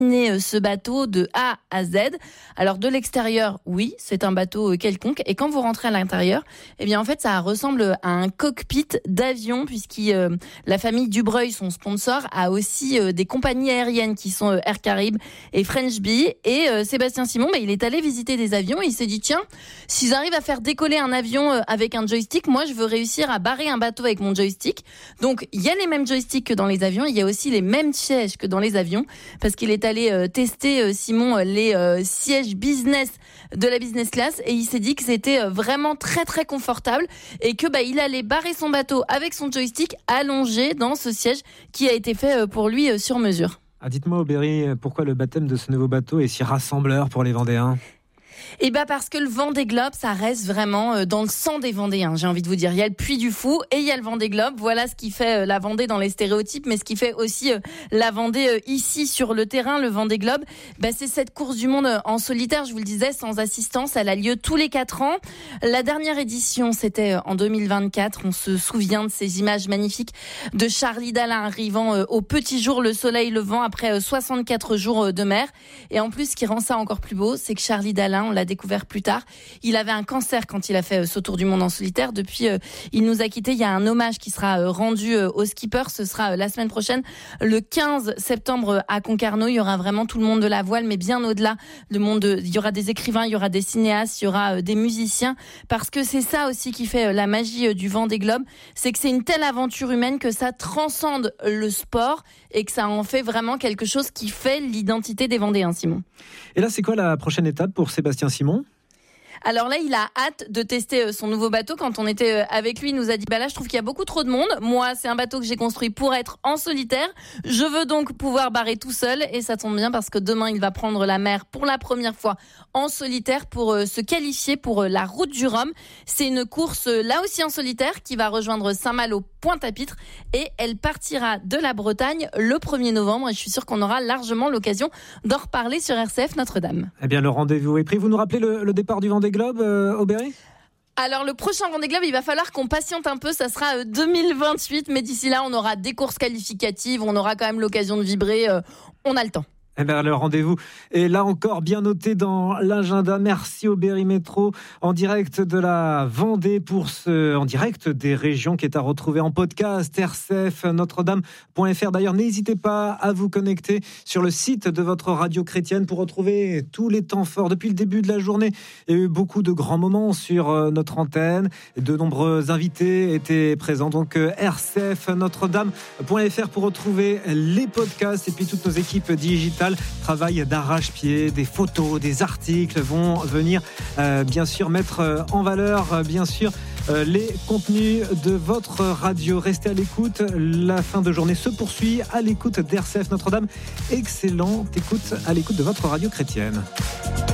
ce bateau de A à Z. Alors de l'extérieur, oui, c'est un bateau quelconque. Et quand vous rentrez à l'intérieur, eh bien en fait, ça ressemble à un cockpit d'avion, la famille Dubreuil, son sponsor, a aussi des compagnies aériennes qui sont Air Caraïbes et French Bee. Et Sébastien Simon, il est allé visiter des avions et il s'est dit, tiens, s'ils arrivent à faire décoller un avion avec un joystick, moi je veux réussir à barrer un bateau avec mon joystick. Donc il y a les mêmes joysticks que dans les avions, il y a aussi les mêmes sièges que dans les avions, parce qu'il est allé tester, Simon, les sièges business de la business class, et il s'est dit que c'était vraiment très très confortable et que il allait barrer son bateau avec son joystick allongé dans ce siège qui a été fait pour lui sur mesure. Dites-moi, Aubéry, pourquoi le baptême de ce nouveau bateau est si rassembleur pour les Vendéens ? Parce que le Vendée Globe, ça reste vraiment dans le sang des Vendéens, j'ai envie de vous dire. Il y a le Puy du Fou et il y a le Vendée Globe. Voilà ce qui fait la Vendée dans les stéréotypes, mais ce qui fait aussi la Vendée ici sur le terrain, le Vendée Globe. C'est cette course du monde en solitaire, je vous le disais, sans assistance. Elle a lieu tous les 4 ans. La dernière édition, c'était en 2024. On se souvient de ces images magnifiques de Charlie Dalin arrivant au petit jour, le soleil levant, après 64 jours de mer. Et en plus, ce qui rend ça encore plus beau, c'est que Charlie Dalin, on l'a découvert plus tard, il avait un cancer quand il a fait ce tour du monde en solitaire. Depuis, il nous a quittés. Il y a un hommage qui sera rendu au skipper. Ce sera la semaine prochaine, le 15 septembre à Concarneau. Il y aura vraiment tout le monde de la voile, mais bien au-delà, il y aura des écrivains, il y aura des cinéastes, il y aura des musiciens, parce que c'est ça aussi qui fait la magie du Vendée Globe, c'est que c'est une telle aventure humaine que ça transcende le sport et que ça en fait vraiment quelque chose qui fait l'identité des Vendéens, Simon. Et là, c'est quoi la prochaine étape pour Sébastien Simon ? Alors là, il a hâte de tester son nouveau bateau. Quand on était avec lui, il nous a dit, là, je trouve qu'il y a beaucoup trop de monde. Moi, c'est un bateau que j'ai construit pour être en solitaire. Je veux donc pouvoir barrer tout seul. Et ça tombe bien parce que demain, il va prendre la mer pour la première fois en solitaire pour se qualifier pour la Route du Rhum. C'est une course là aussi en solitaire qui va rejoindre Saint-Malo, Pointe-à-Pitre. Et elle partira de la Bretagne le 1er novembre. Et je suis sûre qu'on aura largement l'occasion d'en reparler sur RCF Notre-Dame. Eh bien, le rendez-vous est pris. Vous nous rappelez le départ du Vendée Globe, Aubéry ? Alors le prochain Vendée Globe, il va falloir qu'on patiente un peu, ça sera 2028, mais d'ici là on aura des courses qualificatives, on aura quand même l'occasion de vibrer, on a le temps. Eh bien, le rendez-vous est là encore bien noté dans l'agenda. Merci Aubéry Métro en direct de la Vendée en direct des régions qui est à retrouver en podcast rcf notre-dame.fr. D'ailleurs, n'hésitez pas à vous connecter sur le site de votre radio chrétienne pour retrouver tous les temps forts depuis le début de la journée. Il y a eu beaucoup de grands moments sur notre antenne. De nombreux invités étaient présents. Donc rcf notre-dame.fr pour retrouver les podcasts et puis toutes nos équipes digitales. Travail d'arrache-pied, des photos, des articles vont venir bien sûr mettre en valeur les contenus de votre radio. Restez à l'écoute, la fin de journée se poursuit à l'écoute d'RCF Notre-Dame. Excellente écoute à l'écoute de votre radio chrétienne.